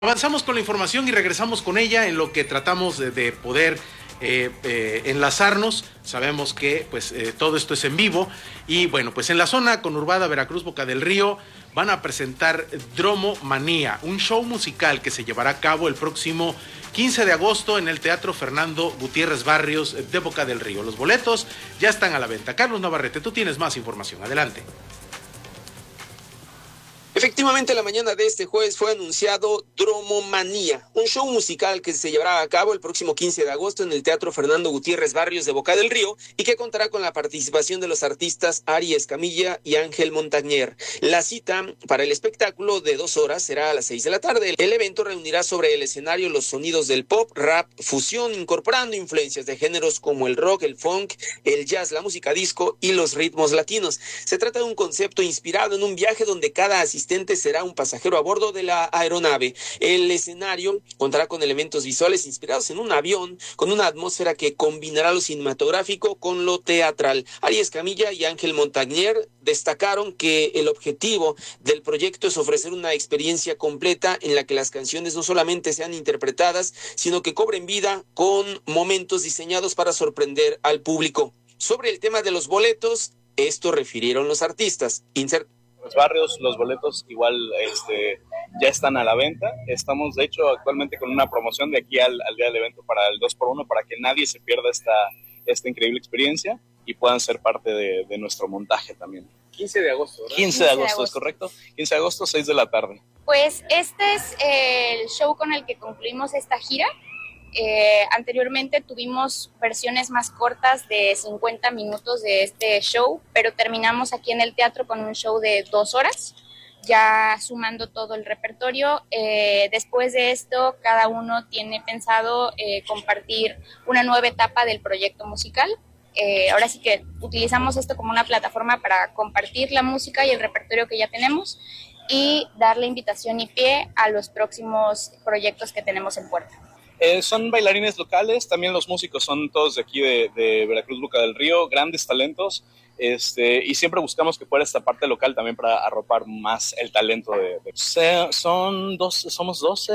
Avanzamos con la información y regresamos con ella en lo que tratamos de poder enlazarnos. Sabemos que todo esto es en vivo y bueno, pues en la zona conurbada Veracruz Boca del Río van a presentar Dromo Manía, un show musical que se llevará a cabo el próximo 15 de agosto en el Teatro Fernando Gutiérrez Barrios de Boca del Río. Los boletos ya están a la venta. Carlos Navarrete, tú tienes más información. Adelante. Efectivamente, la mañana de este jueves fue anunciado Dromo Manía, un show musical que se llevará a cabo el próximo 15 de agosto en el Teatro Fernando Gutiérrez Barrios de Boca del Río y que contará con la participación de los artistas Ari Escamilla y Ángel Montagnier. La cita para el espectáculo de 2 horas será a las 6 de la tarde. El evento reunirá sobre el escenario los sonidos del pop, rap, fusión, incorporando influencias de géneros como el rock, el funk, el jazz, la música disco y los ritmos latinos. Se trata de un concepto inspirado en un viaje donde cada asistente será un pasajero a bordo de la aeronave. El escenario contará con elementos visuales inspirados en un avión, con una atmósfera que combinará lo cinematográfico con lo teatral. Ari Escamilla y Ángel Montagnier destacaron que el objetivo del proyecto es ofrecer una experiencia completa en la que las canciones no solamente sean interpretadas, sino que cobren vida con momentos diseñados para sorprender al público. Sobre el tema de los boletos, esto refirieron los artistas. Los barrios, los boletos igual ya están a la venta. Estamos de hecho actualmente con una promoción de aquí al día del evento para el 2x1 para que nadie se pierda esta increíble experiencia y puedan ser parte de nuestro montaje también. 15 de agosto, ¿verdad? 15 de agosto, ¿es correcto? 15 de agosto, 6 de la tarde. Pues este es el show con el que concluimos esta gira. Anteriormente tuvimos versiones más cortas de 50 minutos de este show, pero terminamos aquí en el teatro con un show de 2 horas, ya sumando todo el repertorio. Después de esto, cada uno tiene pensado compartir una nueva etapa del proyecto musical. Ahora sí que utilizamos esto como una plataforma para compartir la música y el repertorio que ya tenemos y darle invitación y pie a los próximos proyectos que tenemos en puerta. Son bailarines locales, también los músicos son todos de aquí de Veracruz, Boca del Río, grandes talentos, y siempre buscamos que fuera esta parte local también para arropar más el talento somos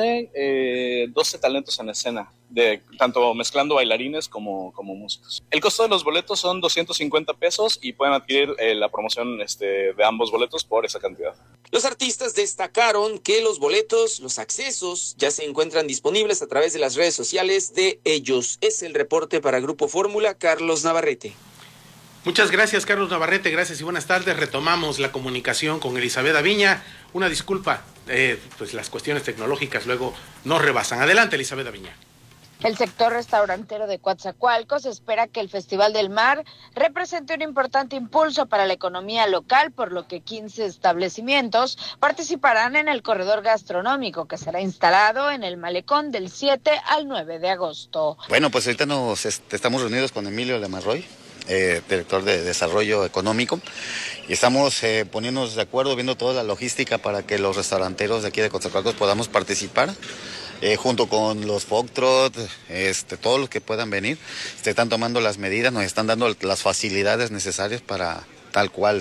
12 talentos en escena, tanto mezclando bailarines como músicos. El costo de los boletos son 250 pesos y pueden adquirir la promoción de ambos boletos por esa cantidad. Los artistas destacaron que los boletos, los accesos, ya se encuentran disponibles a través de las redes sociales de ellos. Es el reporte para Grupo Fórmula, Carlos Navarrete. Muchas gracias, Carlos Navarrete, gracias y buenas tardes. Retomamos la comunicación con Elizabeth Aviña. Una disculpa, pues las cuestiones tecnológicas luego nos rebasan. Adelante, Elizabeth Aviña. El sector restaurantero de Coatzacoalcos espera que el Festival del Mar represente un importante impulso para la economía local, por lo que 15 establecimientos participarán en el corredor gastronómico que será instalado en el Malecón del 7 al 9 de agosto. Bueno, pues ahorita estamos reunidos con Emilio Lemarroy, director de Desarrollo Económico, y estamos poniéndonos de acuerdo, viendo toda la logística para que los restauranteros de aquí de Coatzacoalcos podamos participar. Junto con los Food Truck, todos los que puedan venir, se están tomando las medidas, nos están dando las facilidades necesarias para tal cual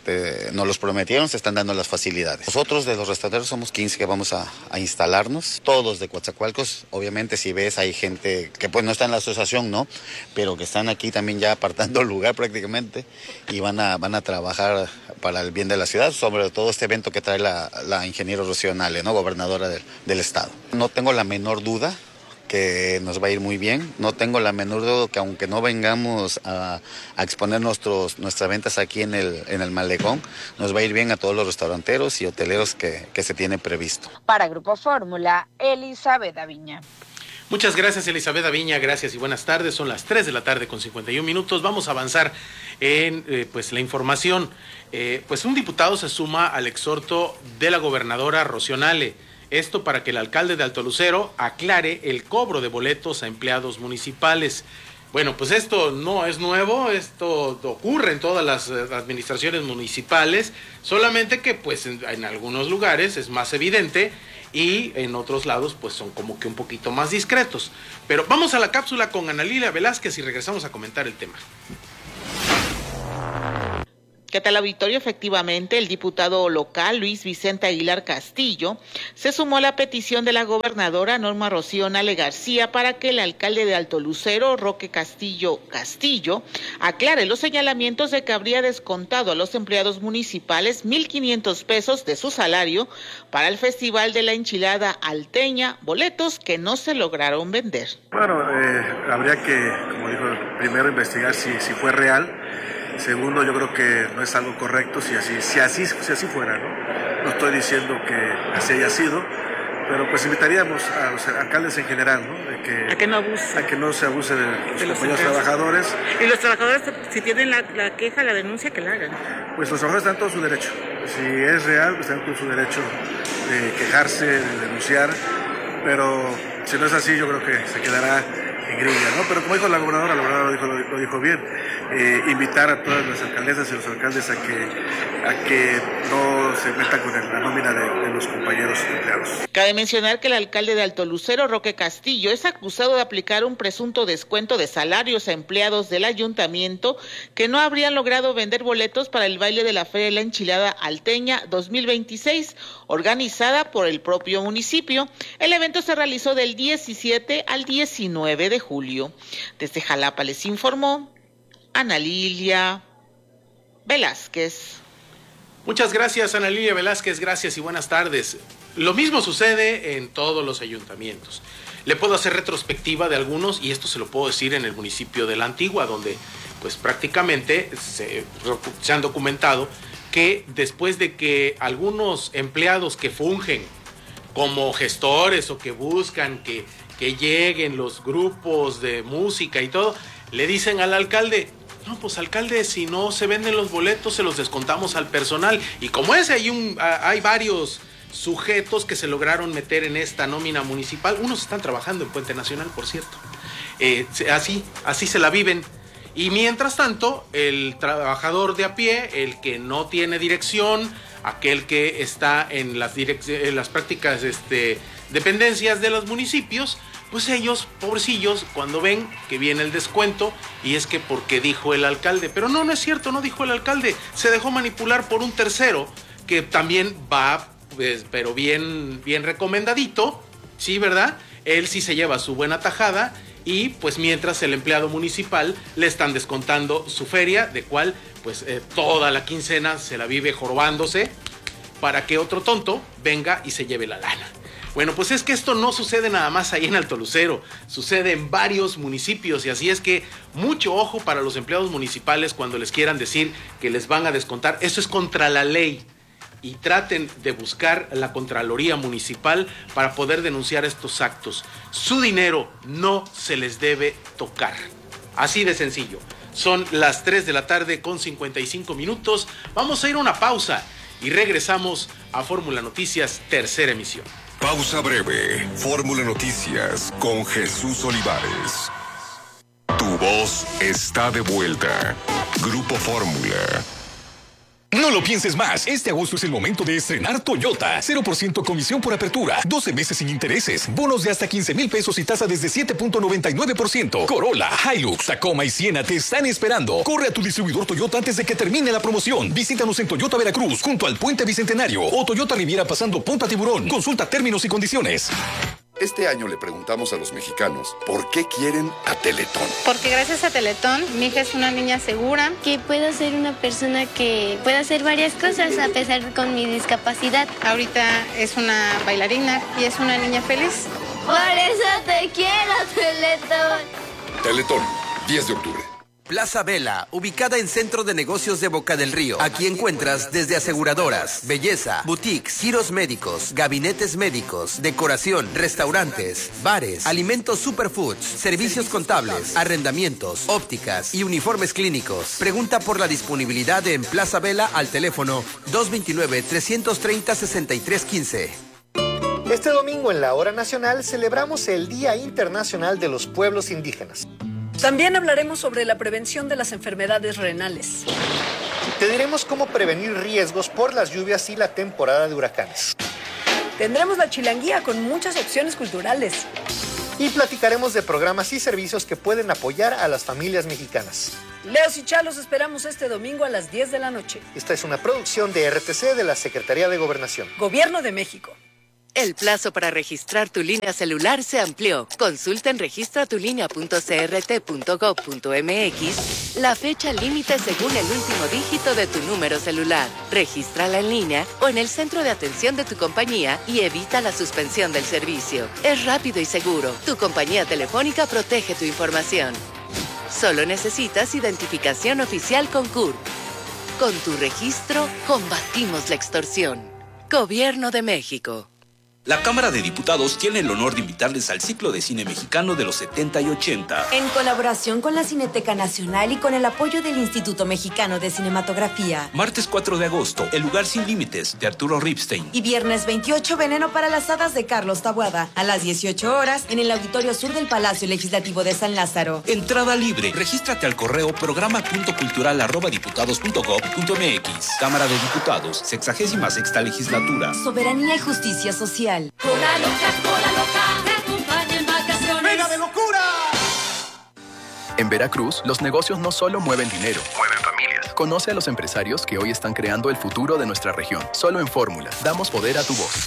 nos los prometieron, se están dando las facilidades. Nosotros de los restauranteros somos 15 que vamos a instalarnos, todos de Coatzacoalcos. Obviamente si ves hay gente que pues no está en la asociación, ¿no? Pero que están aquí también ya apartando el lugar prácticamente y van a trabajar para el bien de la ciudad, sobre todo este evento que trae la ingeniero Rocío Nale, ¿no? Gobernadora del estado. No tengo la menor duda que nos va a ir muy bien. No tengo la menor duda que aunque no vengamos a exponer nuestras ventas aquí en el Malecón, nos va a ir bien a todos los restauranteros y hoteleros que se tiene previsto. Para Grupo Fórmula, Elizabeth Aviña. Muchas gracias, Elizabeth Aviña, gracias y buenas tardes. Son las 3 de la tarde con 51 minutos. Vamos a avanzar en la información. Un diputado se suma al exhorto de la gobernadora Rocío Nale. Esto para que el alcalde de Alto Lucero aclare el cobro de boletos a empleados municipales. Bueno, pues esto no es nuevo, esto ocurre en todas las administraciones municipales, solamente que pues en algunos lugares es más evidente y en otros lados pues son como que un poquito más discretos. Pero vamos a la cápsula con Ana Lilia Velázquez y regresamos a comentar el tema. ¿Qué tal, auditorio? Efectivamente, el diputado local Luis Vicente Aguilar Castillo se sumó a la petición de la gobernadora Norma Rocío Nale García para que el alcalde de Alto Lucero, Roque Castillo, aclare los señalamientos de que habría descontado a los empleados municipales 1,500 pesos de su salario para el Festival de la Enchilada Alteña, boletos que no se lograron vender. Bueno, habría que, como dijo, primero investigar si fue real. Segundo, yo creo que no es algo correcto si así fuera, ¿no? No estoy diciendo que así haya sido, pero pues invitaríamos a los alcaldes en general, ¿no? A que no se abuse de los compañeros trabajadores. Y los trabajadores, si tienen la queja, la denuncia, que la hagan. Pues los trabajadores están en todo su derecho. Si es real, pues están en todo su derecho de quejarse, de denunciar, pero si no es así, yo creo que se quedará en grilla, ¿no? Pero como dijo la gobernadora lo dijo bien, invitar a todas las alcaldesas y los alcaldes a que no se metan con la nómina de los compañeros empleados. Cabe mencionar que el alcalde de Alto Lucero, Roque Castillo, es acusado de aplicar un presunto descuento de salarios a empleados del ayuntamiento que no habrían logrado vender boletos para el baile de la Feria de la Enchilada Alteña 2026, organizada por el propio municipio. El evento se realizó del 17 al 19 de julio. Desde Jalapa les informó Ana Lilia Velázquez. Muchas gracias, Ana Lilia Velázquez, gracias y buenas tardes. Lo mismo sucede en todos los ayuntamientos. Le puedo hacer retrospectiva de algunos, y esto se lo puedo decir en el municipio de La Antigua, donde pues prácticamente se han documentado que después de que algunos empleados que fungen como gestores o que buscan que lleguen los grupos de música y todo, le dicen al alcalde: no, pues alcalde, si no se venden los boletos, se los descontamos al personal. Y como ese hay varios sujetos que se lograron meter en esta nómina municipal. Unos están trabajando en Puente Nacional, por cierto. Así se la viven. Y mientras tanto, el trabajador de a pie, el que no tiene dirección, aquel que está en las prácticas dependencias de los municipios, pues ellos, pobrecillos, cuando ven que viene el descuento, y es que porque dijo el alcalde, pero no es cierto, no dijo el alcalde, se dejó manipular por un tercero, que también va, pues, pero bien recomendadito, sí, ¿verdad? Él sí se lleva su buena tajada, y pues mientras el empleado municipal le están descontando su feria, de cual pues toda la quincena se la vive jorobándose, para que otro tonto venga y se lleve la lana. Bueno, pues es que esto no sucede nada más ahí en Alto Lucero, sucede en varios municipios, y así es que mucho ojo para los empleados municipales cuando les quieran decir que les van a descontar. Eso es contra la ley, y traten de buscar la Contraloría Municipal para poder denunciar estos actos. Su dinero no se les debe tocar. Así de sencillo. Son las 3 de la tarde con 55 minutos. Vamos a ir a una pausa y regresamos a Fórmula Noticias, tercera emisión. Pausa breve. Fórmula Noticias con Jesús Olivares. Tu voz está de vuelta. Grupo Fórmula. No lo pienses más. Este agosto es el momento de estrenar Toyota. 0% comisión por apertura, 12 meses sin intereses, bonos de hasta 15,000 pesos y tasa desde 7.99%. Corolla, Hilux, Tacoma y Siena te están esperando. Corre a tu distribuidor Toyota antes de que termine la promoción. Visítanos en Toyota Veracruz, junto al Puente Bicentenario, o Toyota Riviera pasando Punta Tiburón. Consulta términos y condiciones. Este año le preguntamos a los mexicanos por qué quieren a Teletón. Porque gracias a Teletón, mi hija es una niña segura. Que puedo ser una persona que pueda hacer varias cosas a pesar con mi discapacidad. Ahorita es una bailarina y es una niña feliz. Por eso te quiero, Teletón. Teletón, 10 de octubre. Plaza Vela, ubicada en Centro de Negocios de Boca del Río. Aquí encuentras desde aseguradoras, belleza, boutiques, giros médicos, gabinetes médicos, decoración, restaurantes, bares, alimentos superfoods, servicios contables, arrendamientos, ópticas y uniformes clínicos. Pregunta por la disponibilidad en Plaza Vela al teléfono 229-330-6315. Este domingo en la Hora Nacional celebramos el Día Internacional de los Pueblos Indígenas. También hablaremos sobre la prevención de las enfermedades renales. Te diremos cómo prevenir riesgos por las lluvias y la temporada de huracanes. Tendremos la chilanguía con muchas opciones culturales. y platicaremos de programas y servicios que pueden apoyar a las familias mexicanas. Leos y Chalos esperamos este domingo a las 10 de la noche. Esta es una producción de RTC de la Secretaría de Gobernación. Gobierno de México. El plazo para registrar tu línea celular se amplió. Consulta en registratulinea.crt.gov.mx la fecha límite según el último dígito de tu número celular. Regístrala en línea o en el centro de atención de tu compañía y evita la suspensión del servicio. Es rápido y seguro. Tu compañía telefónica protege tu información. Solo necesitas identificación oficial con CURP. Con tu registro, combatimos la extorsión. Gobierno de México. La Cámara de Diputados tiene el honor de invitarles al ciclo de cine mexicano de los 70 y 80. En colaboración con la Cineteca Nacional y con el apoyo del Instituto Mexicano de Cinematografía. Martes 4 de agosto, El lugar sin límites, de Arturo Ripstein. Y viernes 28, Veneno para las hadas, de Carlos Taboada. A las 18 horas, en el Auditorio Sur del Palacio Legislativo de San Lázaro. Entrada libre. Regístrate al correo programa.cultural@diputados.gov.mx. Cámara de Diputados, 66ª Legislatura. Soberanía y justicia social. Cola loca, te acompaña en vacaciones. ¡Venga de locura! En Veracruz, los negocios no solo mueven dinero, mueven familias. Conoce a los empresarios que hoy están creando el futuro de nuestra región. Solo en Fórmula, damos poder a tu voz.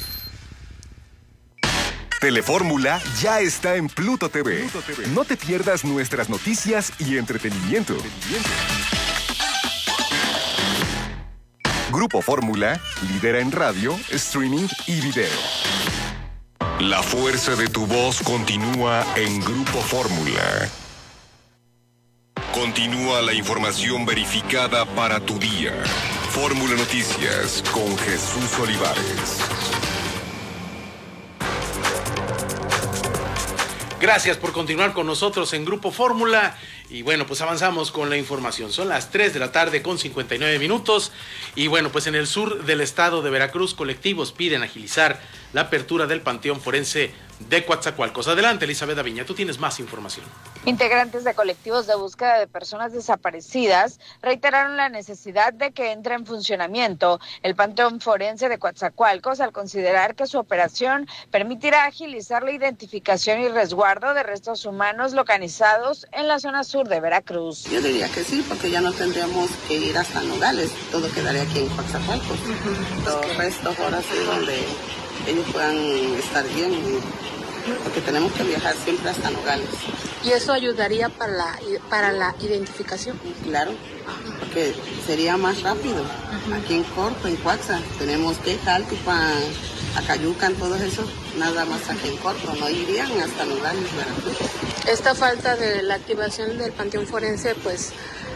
Telefórmula ya está en Pluto TV. No te pierdas nuestras noticias y entretenimiento. Grupo Fórmula lidera en radio, streaming y video. La fuerza de tu voz continúa en Grupo Fórmula. Continúa la información verificada para tu día. Fórmula Noticias con Jesús Olivares. Gracias por continuar con nosotros en Grupo Fórmula. Y bueno, pues avanzamos con la información. Son las 3 de la tarde con 59 minutos. Y bueno, pues en el sur del estado de Veracruz, colectivos piden agilizar la apertura del Panteón Forense de Coatzacoalcos. Adelante, Elizabeth Aviña, tú tienes más información. Integrantes de colectivos de búsqueda de personas desaparecidas reiteraron la necesidad de que entre en funcionamiento el Panteón Forense de Coatzacoalcos al considerar que su operación permitirá agilizar la identificación y resguardo de restos humanos localizados en la zona sur de Veracruz. Yo diría que sí, porque ya no tendríamos que ir hasta Nogales, todo quedaría aquí en Coatzacoalcos. Los restos ahora sí donde ellos puedan estar bien, porque tenemos que viajar siempre hasta Nogales. ¿Y eso ayudaría para la identificación? Claro, porque sería más rápido. Aquí en Corto, en Coaxa, tenemos que Jaltipan, Acayucan, todos esos, nada más aquí en Corto, no irían hasta Nogales, Veracruz. Esta falta de la activación del Panteón Forense, pues,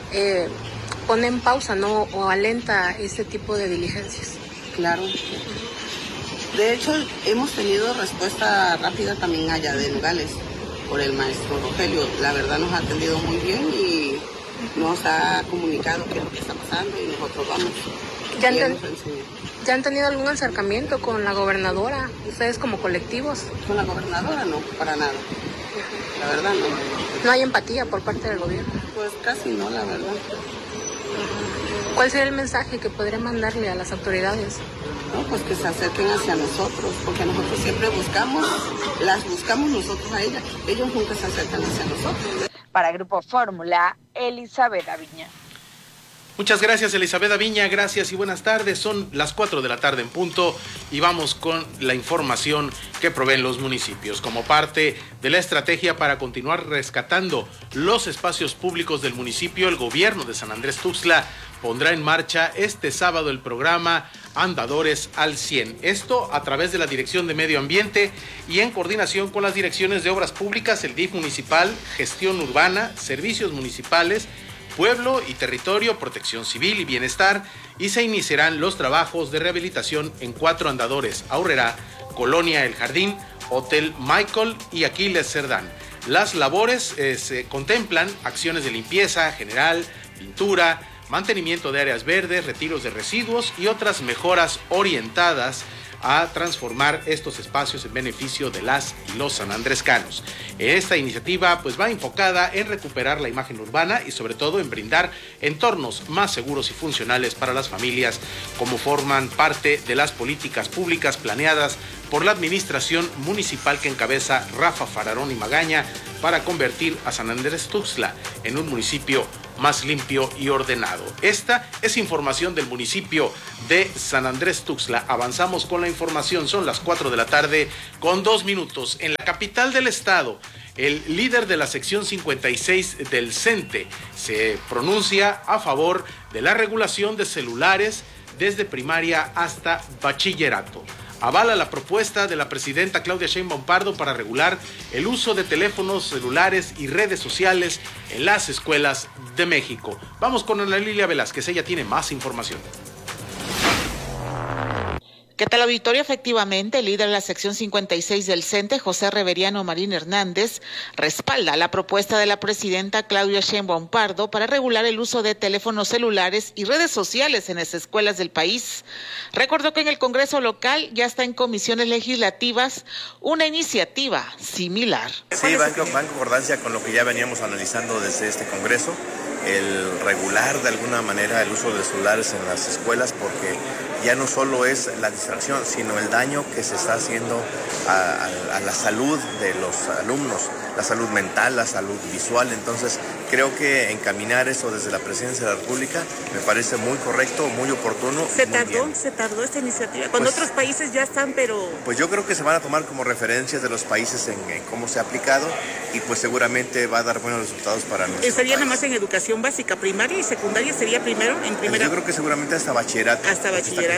pone en pausa, ¿no? O alenta ese tipo de diligencias. Claro. De hecho, hemos tenido respuesta rápida también allá de Nogales por el maestro Rogelio. La verdad nos ha atendido muy bien y nos ha comunicado qué es lo que está pasando y nosotros vamos. ¿Ya han tenido algún acercamiento con la gobernadora, ustedes como colectivos? Con la gobernadora no, para nada. La verdad no. ¿No hay empatía por parte del gobierno? Pues casi no, la verdad. ¿Cuál sería el mensaje que podría mandarle a las autoridades? No, pues que se acerquen hacia nosotros, porque nosotros siempre las buscamos nosotros a ellas. Ellos nunca se acercan hacia nosotros. Para Grupo Fórmula, Elizabeth Aviña. Muchas gracias, Elizabeth Aviña, gracias y buenas tardes. Son las 4 de la tarde en punto y vamos con la información que proveen los municipios. Como parte de la estrategia para continuar rescatando los espacios públicos del municipio, el gobierno de San Andrés Tuxtla pondrá en marcha este sábado el programa Andadores al 100. Esto a través de la Dirección de Medio Ambiente y en coordinación con las direcciones de Obras Públicas, el DIF municipal, Gestión Urbana, Servicios Municipales, Pueblo y Territorio, Protección Civil y Bienestar, y se iniciarán los trabajos de rehabilitación en 4 andadores: Aurrera, Colonia El Jardín, Hotel Michael y Aquiles Cerdán. Las labores se contemplan acciones de limpieza general, pintura, mantenimiento de áreas verdes, retiros de residuos y otras mejoras orientadas a transformar estos espacios en beneficio de las y los sanandrescanos. Esta iniciativa pues va enfocada en recuperar la imagen urbana y sobre todo en brindar entornos más seguros y funcionales para las familias, como forman parte de las políticas públicas planeadas por la administración municipal que encabeza Rafa Fararón y Magaña para convertir a San Andrés Tuxtla en un municipio más limpio y ordenado. Esta es información del municipio de San Andrés Tuxtla. Avanzamos con la información, son las 4 de la tarde con 2 minutos. En la capital del estado, el líder de la sección 56 del CENTE se pronuncia a favor de la regulación de celulares desde primaria hasta bachillerato. Avala la propuesta de la presidenta Claudia Sheinbaum Pardo para regular el uso de teléfonos celulares y redes sociales en las escuelas de México. Vamos con Ana Lilia Velázquez, ella tiene más información. ¿Qué tal, auditorio? Efectivamente, el líder de la sección 56 del CENTE, José Reveriano Marín Hernández, respalda la propuesta de la presidenta Claudia Sheinbaum Pardo para regular el uso de teléfonos celulares y redes sociales en las escuelas del país. Recordó que en el Congreso local ya está en comisiones legislativas una iniciativa similar. Sí, va en concordancia con lo que ya veníamos analizando desde este Congreso, el regular de alguna manera el uso de celulares en las escuelas, porque ya no solo es la distracción, sino el daño que se está haciendo a la salud de los alumnos, la salud mental, la salud visual. Entonces creo que encaminar eso desde la Presidencia de la República me parece muy correcto, muy oportuno. ¿Se tardó esta iniciativa? Cuando otros países ya están, pero... Pues yo creo que se van a tomar como referencias de los países en cómo se ha aplicado y pues seguramente va a dar buenos resultados para nosotros. ¿Sería nada más en educación básica, primaria y secundaria? ¿Sería primero en primera? Yo creo que seguramente hasta bachillerato. Hasta bachillerato.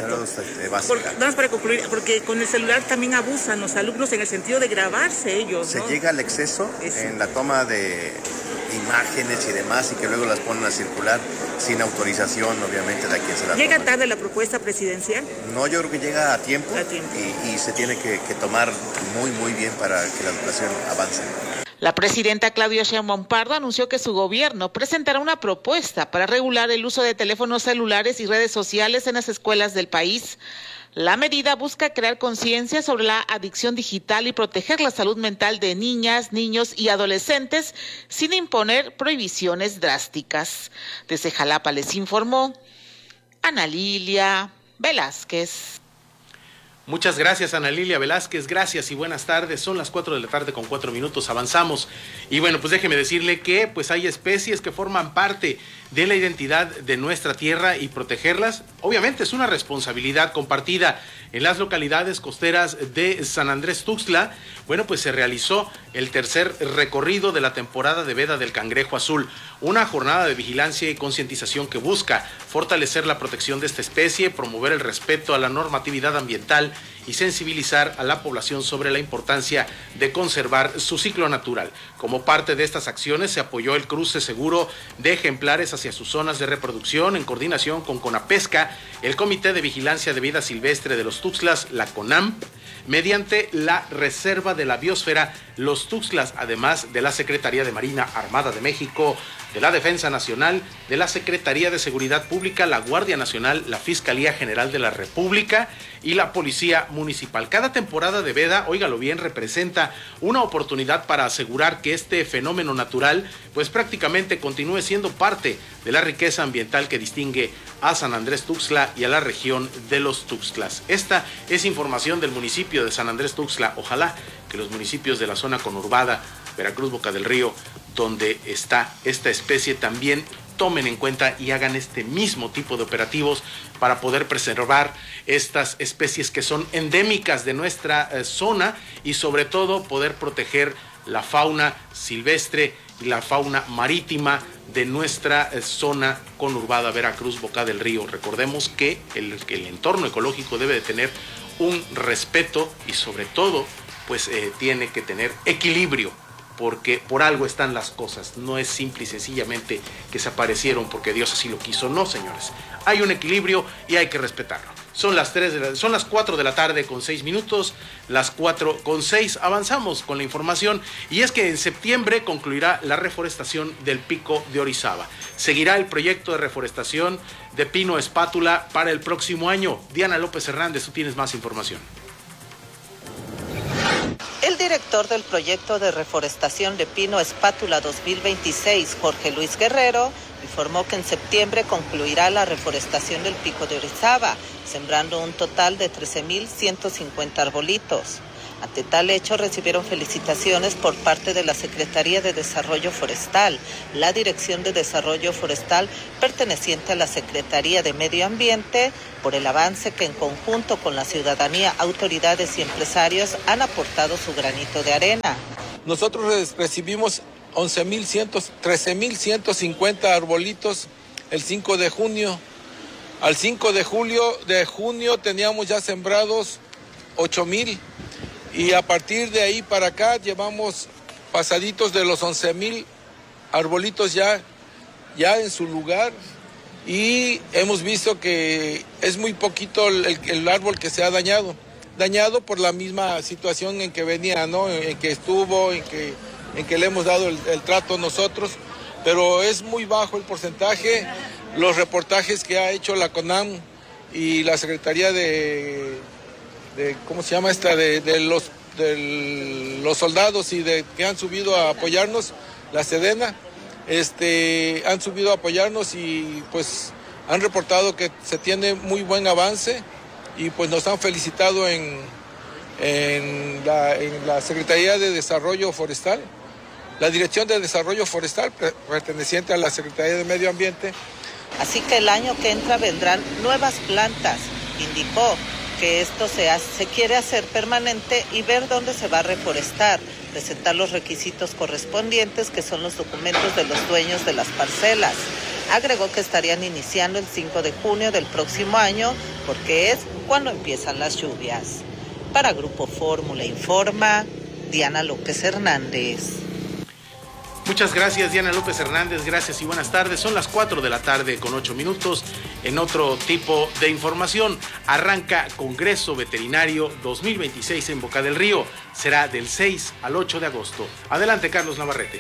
Nada más para concluir, porque con el celular también abusan los alumnos en el sentido de grabarse ellos, ¿no? Se llega al exceso en la toma de imágenes y demás, y que luego las ponen a circular sin autorización, obviamente, de quien se la ¿Llega tarde la propuesta presidencial? No, yo creo que llega a tiempo. Y se tiene que tomar muy bien para que la educación avance. La presidenta Claudia Sheinbaum Pardo anunció que su gobierno presentará una propuesta para regular el uso de teléfonos celulares y redes sociales en las escuelas del país. La medida busca crear conciencia sobre la adicción digital y proteger la salud mental de niñas, niños y adolescentes sin imponer prohibiciones drásticas. Desde Jalapa les informó Ana Lilia Velázquez. Muchas gracias, Ana Lilia Velázquez, gracias y buenas tardes. Son las 4 de la tarde con 4 minutos, avanzamos. Y bueno, pues déjeme decirle que pues hay especies que forman parte de la identidad de nuestra tierra y protegerlas, obviamente es una responsabilidad compartida. En las localidades costeras de San Andrés Tuxtla, bueno, pues se realizó el tercer recorrido de la temporada de veda del cangrejo azul, una jornada de vigilancia y concientización que busca fortalecer la protección de esta especie, promover el respeto a la normatividad ambiental y sensibilizar a la población sobre la importancia de conservar su ciclo natural. Como parte de estas acciones se apoyó el cruce seguro de ejemplares hacia sus zonas de reproducción en coordinación con Conapesca, el Comité de Vigilancia de Vida Silvestre de los Tuxtlas, la CONAMP, mediante la Reserva de la Biosfera Los Tuxtlas, además de la Secretaría de Marina Armada de México, de la Defensa Nacional, de la Secretaría de Seguridad Pública, la Guardia Nacional, la Fiscalía General de la República y la Policía Municipal. Cada temporada de veda, óigalo bien, representa una oportunidad para asegurar que este fenómeno natural pues prácticamente continúe siendo parte de la riqueza ambiental que distingue a San Andrés Tuxtla y a la región de los Tuxtlas. Esta es información del municipio de San Andrés Tuxtla. Ojalá que los municipios de la zona conurbada, Veracruz, Boca del Río, donde está esta especie, también tomen en cuenta y hagan este mismo tipo de operativos para poder preservar estas especies que son endémicas de nuestra zona y sobre todo poder proteger la fauna silvestre y la fauna marítima de nuestra zona conurbada Veracruz, Boca del Río. Recordemos que el entorno ecológico debe de tener un respeto y sobre todo pues tiene que tener equilibrio, porque por algo están las cosas, no es simple y sencillamente que se aparecieron porque Dios así lo quiso, no, señores, hay un equilibrio y hay que respetarlo. Son las 4 de la tarde con 6 minutos, las 4:06. Avanzamos con la información y es que en septiembre concluirá la reforestación del Pico de Orizaba. Seguirá el proyecto de reforestación de pino espátula para el próximo año. Diana López Hernández, tú tienes más información. El director del proyecto de reforestación de pino espátula 2026, Jorge Luis Guerrero, informó que en septiembre concluirá la reforestación del Pico de Orizaba, sembrando un total de 13.150 arbolitos. Ante tal hecho, recibieron felicitaciones por parte de la Secretaría de Desarrollo Forestal, la Dirección de Desarrollo Forestal perteneciente a la Secretaría de Medio Ambiente, por el avance que en conjunto con la ciudadanía, autoridades y empresarios han aportado su granito de arena. Nosotros recibimos 13.150 arbolitos el 5 de junio. Al 5 de junio teníamos ya sembrados 8,000 y a partir de ahí para acá llevamos pasaditos de los 11,000 arbolitos ya en su lugar y hemos visto que es muy poquito el árbol que se ha dañado por la misma situación en que venía, ¿no? En que estuvo, en que le hemos dado el trato nosotros, pero es muy bajo el porcentaje. Los reportajes que ha hecho la CONAM y la Secretaría de ¿cómo se llama esta? De los soldados y que han subido a apoyarnos, la Sedena, han subido a apoyarnos y pues han reportado que se tiene muy buen avance y pues nos han felicitado en la Secretaría de Desarrollo Forestal, la Dirección de Desarrollo Forestal perteneciente a la Secretaría de Medio Ambiente. Así que el año que entra vendrán nuevas plantas, indicó que esto se quiere hacer permanente y ver dónde se va a reforestar, presentar los requisitos correspondientes que son los documentos de los dueños de las parcelas. Agregó que estarían iniciando el 5 de junio del próximo año porque es cuando empiezan las lluvias. Para Grupo Fórmula informa Diana López Hernández. Muchas gracias, Diana López Hernández, gracias y buenas tardes. Son las 4 de la tarde con 8 minutos. En otro tipo de información, arranca Congreso Veterinario 2026 en Boca del Río. Será del 6 al 8 de agosto. Adelante, Carlos Navarrete.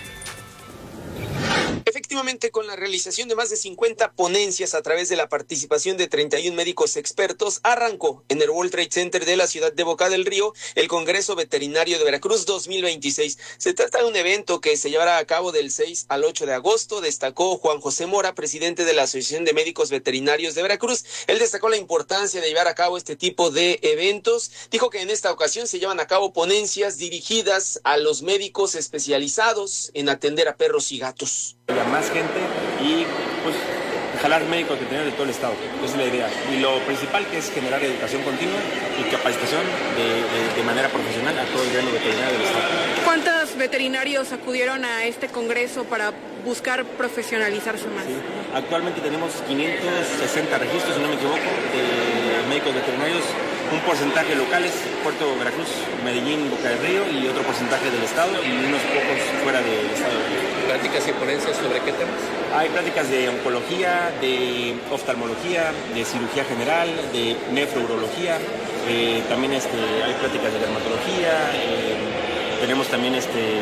Efectivamente, con la realización de más de 50 ponencias a través de la participación de 31 médicos expertos, arrancó en el World Trade Center de la ciudad de Boca del Río el Congreso Veterinario de Veracruz 2026. Se trata de un evento que se llevará a cabo del 6 al 8 de agosto, destacó Juan José Mora, presidente de la Asociación de Médicos Veterinarios de Veracruz. Él destacó la importancia de llevar a cabo este tipo de eventos. Dijo que en esta ocasión se llevan a cabo ponencias dirigidas a los médicos especializados en atender a perros y gatos. A más gente y pues jalar médicos veterinarios de todo el estado, esa es la idea. Y lo principal que es generar educación continua y capacitación de manera profesional a todo el gremio veterinario del estado. ¿Cuántos veterinarios acudieron a este congreso para buscar profesionalizarse más? Sí. Actualmente tenemos 560 registros, si no me equivoco, de médicos veterinarios, un porcentaje locales, Puerto Veracruz, Medellín, Boca del Río, y otro porcentaje del estado y unos pocos fuera del estado. ¿Prácticas y ponencias sobre qué temas? Hay prácticas de oncología, de oftalmología, de cirugía general, de nefrourología, también hay prácticas de dermatología, tenemos también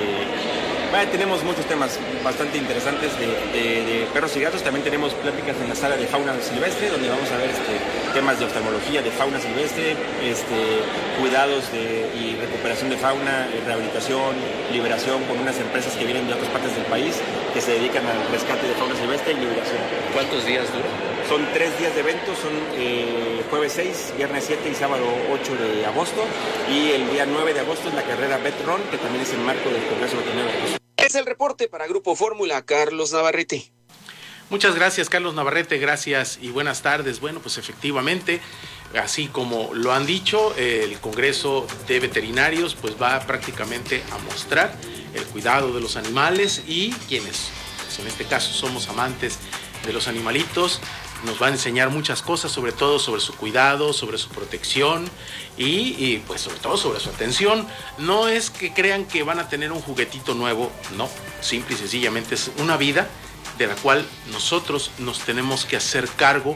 tenemos muchos temas bastante interesantes de perros y gatos. También tenemos pláticas en la sala de fauna silvestre, donde vamos a ver temas de oftalmología, de fauna silvestre, cuidados y recuperación de fauna, rehabilitación, liberación con unas empresas que vienen de otras partes del país que se dedican al rescate de fauna silvestre y liberación. ¿Cuántos días dura? Son 3 días de eventos, son jueves 6, viernes 7 y sábado 8 de agosto. Y el día 9 de agosto es la carrera VetRun, que también es el marco del Congreso Veterinario. Es el reporte para Grupo Fórmula, Carlos Navarrete. Muchas gracias, Carlos Navarrete, gracias y buenas tardes. Bueno, pues efectivamente, así como lo han dicho, el Congreso de Veterinarios pues va prácticamente a mostrar el cuidado de los animales y quienes, pues en este caso, somos amantes de los animalitos, nos va a enseñar muchas cosas, sobre todo sobre su cuidado, sobre su protección y pues sobre todo sobre su atención. No es que crean que van a tener un juguetito nuevo, no, simple y sencillamente es una vida de la cual nosotros nos tenemos que hacer cargo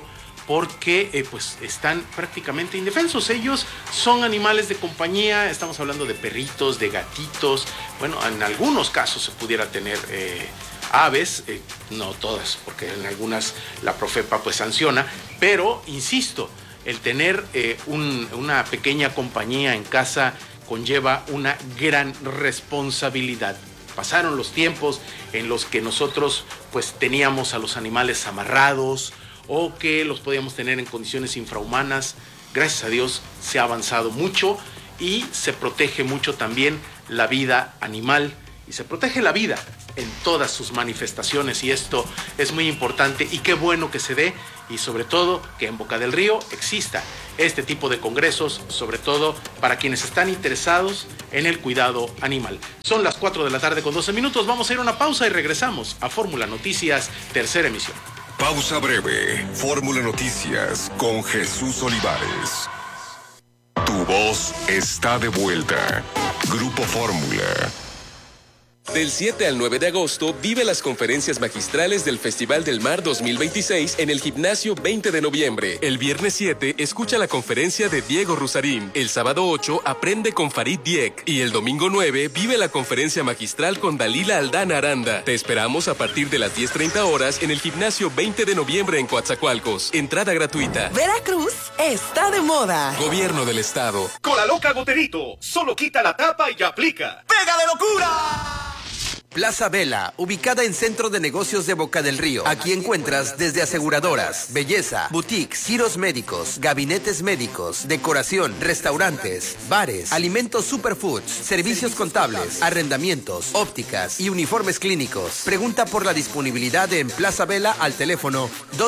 porque pues están prácticamente indefensos. Ellos son animales de compañía, estamos hablando de perritos, de gatitos, bueno, en algunos casos se pudiera tener aves, no todas, porque en algunas la Profepa pues sanciona, pero insisto, el tener una pequeña compañía en casa conlleva una gran responsabilidad. Pasaron los tiempos en los que nosotros pues teníamos a los animales amarrados o que los podíamos tener en condiciones infrahumanas. Gracias a Dios se ha avanzado mucho y se protege mucho también la vida animal y se protege la vida en todas sus manifestaciones, y esto es muy importante y qué bueno que se dé, y sobre todo que en Boca del Río exista este tipo de congresos, sobre todo para quienes están interesados en el cuidado animal. Son las 4 de la tarde con 12 minutos, vamos a ir a una pausa y regresamos a Fórmula Noticias, tercera emisión. Pausa breve. Fórmula Noticias con Jesús Olivares. Tu voz está de vuelta. Grupo Fórmula. Del 7 al 9 de agosto, vive las conferencias magistrales del Festival del Mar 2026 en el Gimnasio 20 de noviembre. El viernes 7, escucha la conferencia de Diego Rusarín. El sábado 8, aprende con Farid Diek. Y el domingo 9, vive la conferencia magistral con Dalila Aldana Aranda. Te esperamos a partir de las 10:30 horas en el Gimnasio 20 de noviembre en Coatzacoalcos. Entrada gratuita. Veracruz está de moda. Gobierno del Estado. Cola Loca Goterito. Solo quita la tapa y aplica. ¡Pega de locura! Plaza Vela, ubicada en Centro de Negocios de Boca del Río. Aquí encuentras desde aseguradoras, belleza, boutiques, giros médicos, gabinetes médicos, decoración, restaurantes, bares, alimentos superfoods, servicios contables, arrendamientos, ópticas y uniformes clínicos. Pregunta por la disponibilidad en Plaza Vela al teléfono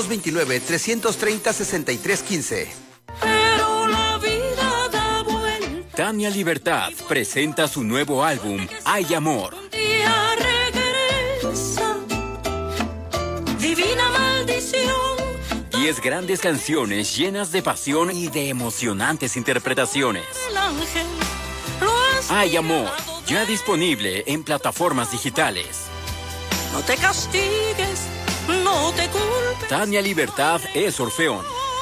229-330-6315. Pero la vida da vuelta. Tania Libertad presenta su nuevo álbum, Hay Amor. Regresa, divina maldición. 10 grandes canciones llenas de pasión y de emocionantes interpretaciones. El ángel Hay Amor, ya disponible en plataformas digitales. No te castigues, no te culpes. Tania Libertad es Orfeón.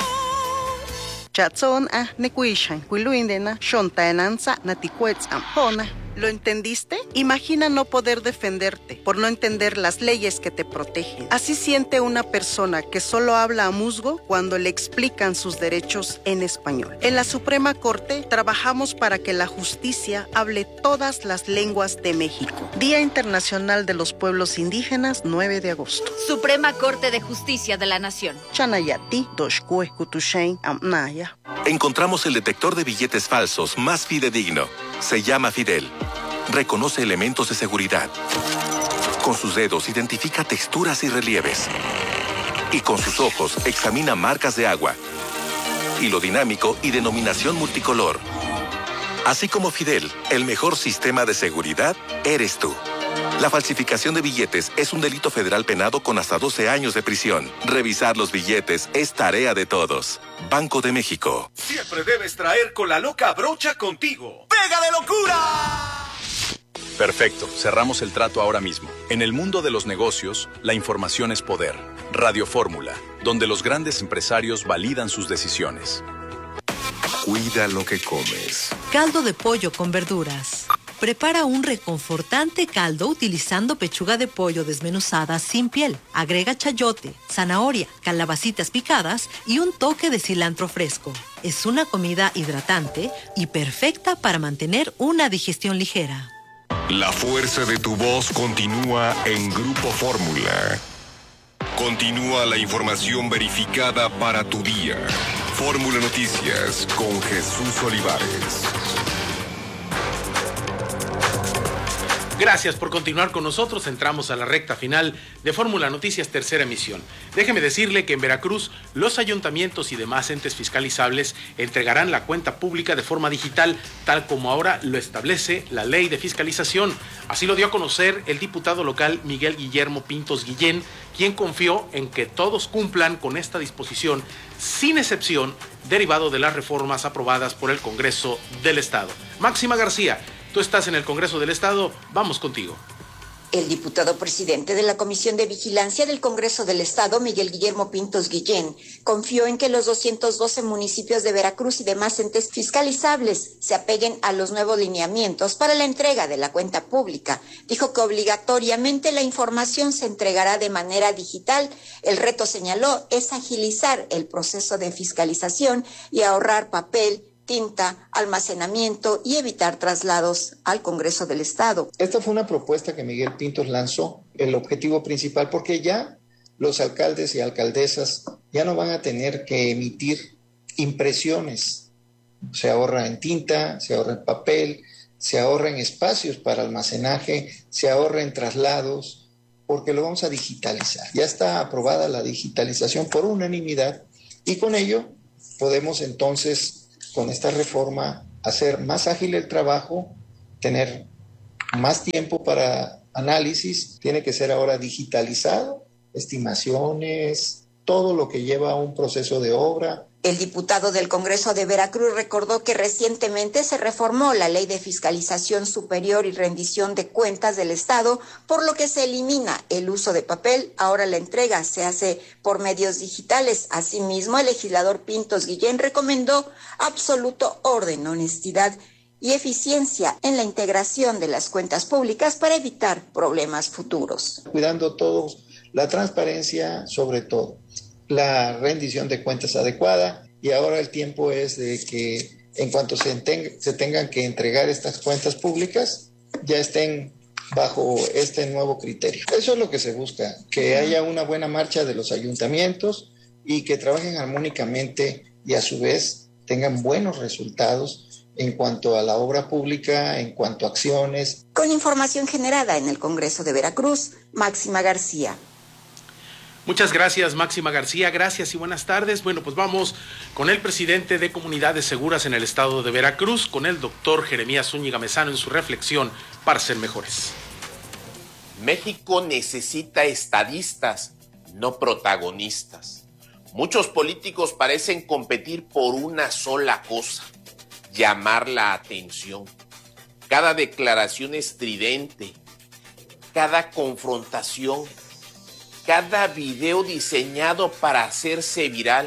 Chatson a nekuishan, kuiluindena, shontaenanza, naticuetzam, ¿Lo entendiste? Imagina no poder defenderte por no entender las leyes que te protegen. Así siente una persona que solo habla a musgo cuando le explican sus derechos en español. En la Suprema Corte trabajamos para que la justicia hable todas las lenguas de México. Día Internacional de los Pueblos Indígenas, 9 de agosto. Suprema Corte de Justicia de la Nación. Chanayati, Doshkue, Kutushain, Amnaya. Encontramos el detector de billetes falsos más fidedigno. Se llama Fidel. Reconoce elementos de seguridad. Con sus dedos identifica texturas y relieves. Y con sus ojos examina marcas de agua. Hilo dinámico y denominación multicolor. Así como Fidel, el mejor sistema de seguridad eres tú. La falsificación de billetes es un delito federal penado con hasta 12 años de prisión. Revisar los billetes es tarea de todos. Banco de México. Siempre debes traer Cola Loca Brocha contigo. ¡Pega de locura! Perfecto, cerramos el trato ahora mismo. En el mundo de los negocios, la información es poder. Radio Fórmula, donde los grandes empresarios validan sus decisiones. Cuida lo que comes. Caldo de pollo con verduras. Prepara un reconfortante caldo utilizando pechuga de pollo desmenuzada sin piel. Agrega chayote, zanahoria, calabacitas picadas y un toque de cilantro fresco. Es una comida hidratante y perfecta para mantener una digestión ligera. La fuerza de tu voz continúa en Grupo Fórmula. Continúa la información verificada para tu día. Fórmula Noticias con Jesús Olivares. Gracias por continuar con nosotros. Entramos a la recta final de Fórmula Noticias, tercera emisión. Déjeme decirle que en Veracruz los ayuntamientos y demás entes fiscalizables entregarán la cuenta pública de forma digital, tal como ahora lo establece la ley de fiscalización. Así lo dio a conocer el diputado local Miguel Guillermo Pintos Guillén, quien confió en que todos cumplan con esta disposición, sin excepción, derivado de las reformas aprobadas por el Congreso del Estado. Máxima García, tú estás en el Congreso del Estado, vamos contigo. El diputado presidente de la Comisión de Vigilancia del Congreso del Estado, Miguel Guillermo Pintos Guillén, confió en que los 212 municipios de Veracruz y demás entes fiscalizables se apeguen a los nuevos lineamientos para la entrega de la cuenta pública. Dijo que obligatoriamente la información se entregará de manera digital. El reto, señaló, es agilizar el proceso de fiscalización y ahorrar papel, tinta, almacenamiento y evitar traslados al Congreso del Estado. Esta fue una propuesta que Miguel Pintos lanzó, el objetivo principal, porque ya los alcaldes y alcaldesas ya no van a tener que emitir impresiones. Se ahorra en tinta, se ahorra en papel, se ahorra en espacios para almacenaje, se ahorra en traslados, porque lo vamos a digitalizar. Ya está aprobada la digitalización por unanimidad y con ello podemos entonces, con esta reforma, hacer más ágil el trabajo, tener más tiempo para análisis. Tiene que ser ahora digitalizado, estimaciones, todo lo que lleva a un proceso de obra. El diputado del Congreso de Veracruz recordó que recientemente se reformó la Ley de Fiscalización Superior y Rendición de Cuentas del Estado, por lo que se elimina el uso de papel. Ahora la entrega se hace por medios digitales. Asimismo, el legislador Pintos Guillén recomendó absoluto orden, honestidad y eficiencia en la integración de las cuentas públicas para evitar problemas futuros. Cuidando todos la transparencia, sobre todo la rendición de cuentas adecuada, y ahora el tiempo es de que en cuanto se tengan que entregar estas cuentas públicas, ya estén bajo este nuevo criterio. Eso es lo que se busca, que haya una buena marcha de los ayuntamientos y que trabajen armónicamente y a su vez tengan buenos resultados en cuanto a la obra pública, en cuanto a acciones. Con información generada en el Congreso de Veracruz, Máxima García. Muchas gracias, Máxima García. Gracias y buenas tardes. Bueno, pues vamos con el presidente de Comunidades Seguras en el estado de Veracruz, con el doctor Jeremías Zúñiga Mezano en su reflexión para ser mejores. México necesita estadistas, no protagonistas. Muchos políticos parecen competir por una sola cosa: llamar la atención. Cada declaración estridente, cada confrontación, cada video diseñado para hacerse viral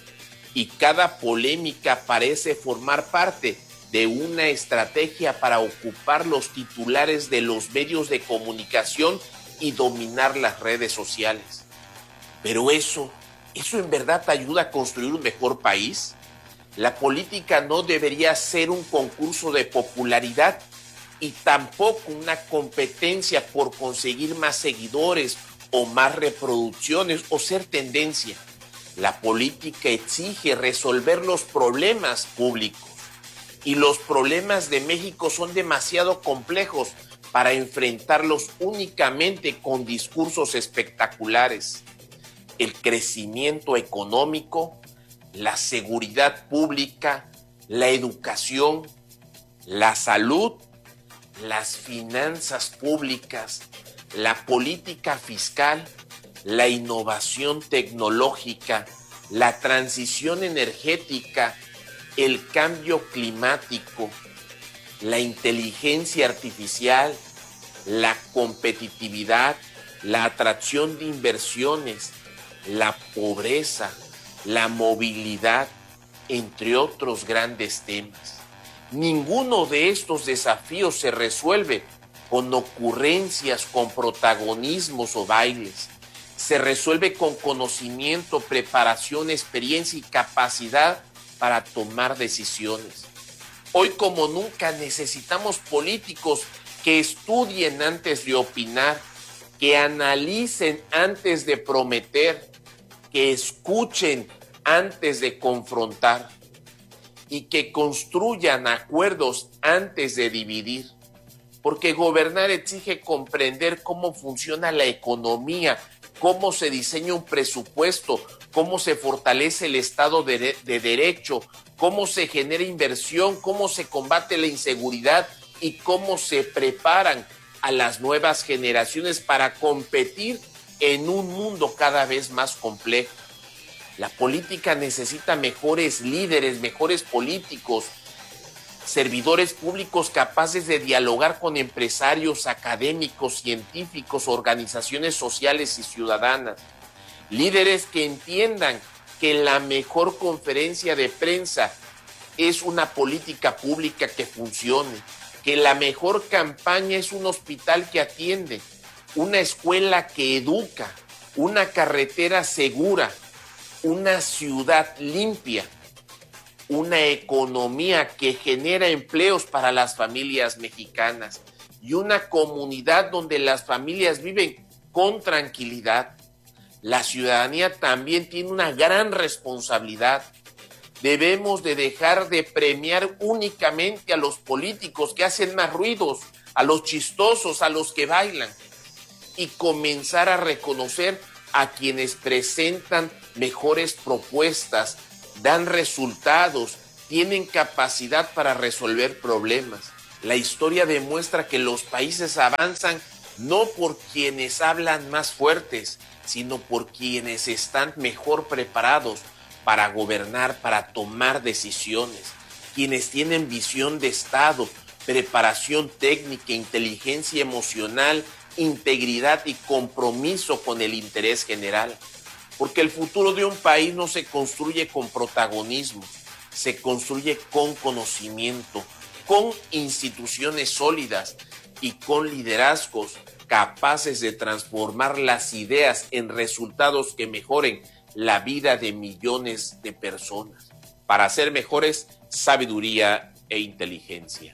y cada polémica parece formar parte de una estrategia para ocupar los titulares de los medios de comunicación y dominar las redes sociales. Pero ¿eso en verdad ayuda a construir un mejor país? La política no debería ser un concurso de popularidad y tampoco una competencia por conseguir más seguidores o más reproducciones o ser tendencia. La política exige resolver los problemas públicos y los problemas de México son demasiado complejos para enfrentarlos únicamente con discursos espectaculares. El crecimiento económico, la seguridad pública, la educación, la salud, las finanzas públicas, la política fiscal, la innovación tecnológica, la transición energética, el cambio climático, la inteligencia artificial, la competitividad, la atracción de inversiones, la pobreza, la movilidad, entre otros grandes temas. Ninguno de estos desafíos se resuelve con ocurrencias, con protagonismos o bailes. Se resuelve con conocimiento, preparación, experiencia y capacidad para tomar decisiones. Hoy como nunca necesitamos políticos que estudien antes de opinar, que analicen antes de prometer, que escuchen antes de confrontar y que construyan acuerdos antes de dividir. Porque gobernar exige comprender cómo funciona la economía, cómo se diseña un presupuesto, cómo se fortalece el Estado de Derecho, cómo se genera inversión, cómo se combate la inseguridad y cómo se preparan a las nuevas generaciones para competir en un mundo cada vez más complejo. La política necesita mejores líderes, mejores políticos. servidores públicos capaces de dialogar con empresarios, académicos, científicos, organizaciones sociales y ciudadanas, líderes que entiendan que la mejor conferencia de prensa es una política pública que funcione, que la mejor campaña es un hospital que atiende, una escuela que educa, una carretera segura, una ciudad limpia, una economía que genera empleos para las familias mexicanas y una comunidad donde las familias viven con tranquilidad. La ciudadanía también tiene una gran responsabilidad. Debemos de dejar de premiar únicamente a los políticos que hacen más ruidos, a los chistosos, a los que bailan, y comenzar a reconocer a quienes presentan mejores propuestas, dan resultados, tienen capacidad para resolver problemas. La historia demuestra que los países avanzan no por quienes hablan más fuertes, sino por quienes están mejor preparados para gobernar, para tomar decisiones, quienes tienen visión de Estado, preparación técnica, inteligencia emocional, integridad y compromiso con el interés general. Porque el futuro de un país no se construye con protagonismo, se construye con conocimiento, con instituciones sólidas y con liderazgos capaces de transformar las ideas en resultados que mejoren la vida de millones de personas. Para ser mejores, sabiduría e inteligencia.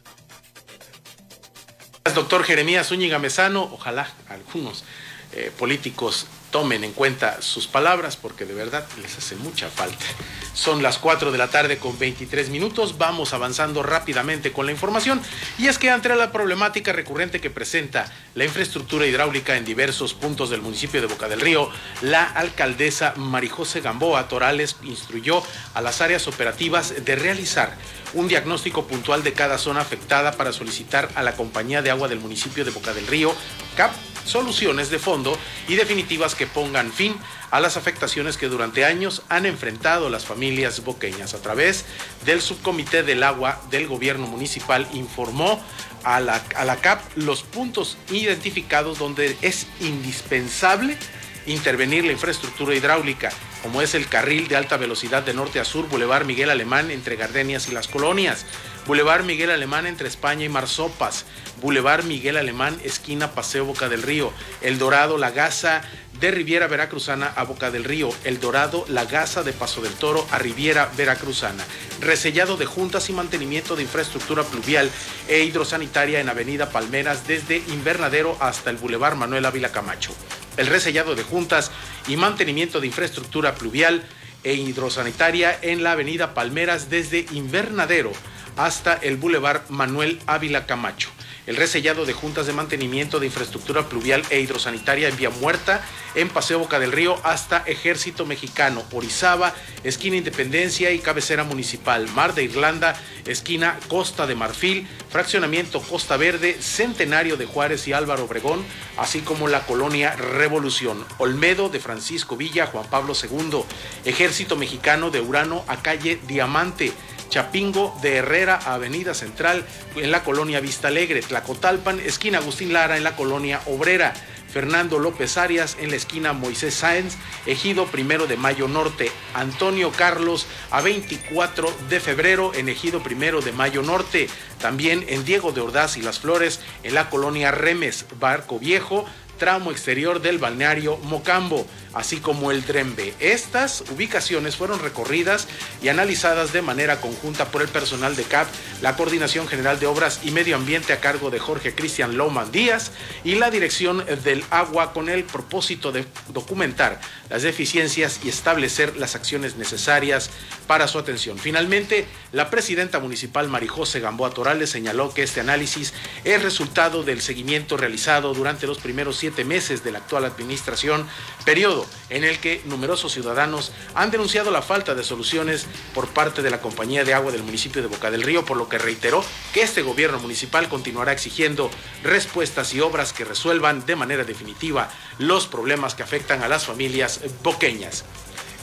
Doctor Jeremías Zúñiga Mezano, ojalá algunos políticos tomen en cuenta sus palabras porque de verdad les hace mucha falta. Son las 4 de la tarde con 23 minutos, vamos avanzando rápidamente con la información y es que ante la problemática recurrente que presenta la infraestructura hidráulica en diversos puntos del municipio de Boca del Río, la alcaldesa Marijose Gamboa Torales instruyó a las áreas operativas de realizar un diagnóstico puntual de cada zona afectada para solicitar a la Compañía de Agua del municipio de Boca del Río, CAP, soluciones de fondo y definitivas que pongan fin a las afectaciones que durante años han enfrentado las familias boqueñas. A través del Subcomité del Agua del Gobierno Municipal informó a la CAP los puntos identificados donde es indispensable intervenir la infraestructura hidráulica, como es el carril de alta velocidad de norte a sur, Boulevard Miguel Alemán entre Gardenias y Las Colonias, Boulevard Miguel Alemán entre España y Marsopas, Boulevard Miguel Alemán esquina Paseo Boca del Río, El Dorado, La Gaza de Riviera Veracruzana a Boca del Río, El Dorado, La Gaza de Paso del Toro a Riviera Veracruzana, resellado de juntas y mantenimiento de infraestructura pluvial e hidrosanitaria en Avenida Palmeras desde Invernadero hasta el Boulevard Manuel Ávila Camacho, el resellado de juntas y mantenimiento de infraestructura pluvial e hidrosanitaria en la Avenida Palmeras desde Invernadero hasta el Boulevard Manuel Ávila Camacho, el resellado de juntas de mantenimiento de infraestructura pluvial e hidrosanitaria en Vía Muerta en Paseo Boca del Río hasta Ejército Mexicano, Orizaba, esquina Independencia y cabecera municipal, Mar de Irlanda, esquina Costa de Marfil, fraccionamiento Costa Verde, Centenario de Juárez y Álvaro Obregón, así como la colonia Revolución, Olmedo de Francisco Villa, Juan Pablo II, Ejército Mexicano de Urano a calle Diamante, Chapingo de Herrera a Avenida Central en la colonia Vista Alegre, Tlacotalpan, esquina Agustín Lara en la colonia Obrera, Fernando López Arias en la esquina Moisés Sáenz, Ejido 1 de Mayo Norte, Antonio Carlos a 24 de febrero en Ejido 1 de Mayo Norte, también en Diego de Ordaz y Las Flores en la colonia Remes, Barco Viejo, tramo exterior del balneario Mocambo, así como el Drembe. Estas ubicaciones fueron recorridas y analizadas de manera conjunta por el personal de CAP, la Coordinación General de Obras y Medio Ambiente a cargo de Jorge Cristian Loman Díaz y la Dirección del Agua con el propósito de documentar las deficiencias y establecer las acciones necesarias para su atención. Finalmente, la presidenta municipal Marijose Gamboa Torales señaló que este análisis es resultado del seguimiento realizado durante los primeros 7 meses de la actual administración, periodo en el que numerosos ciudadanos han denunciado la falta de soluciones por parte de la Compañía de Agua del municipio de Boca del Río, por lo que reiteró que este gobierno municipal continuará exigiendo respuestas y obras que resuelvan de manera definitiva los problemas que afectan a las familias boqueñas.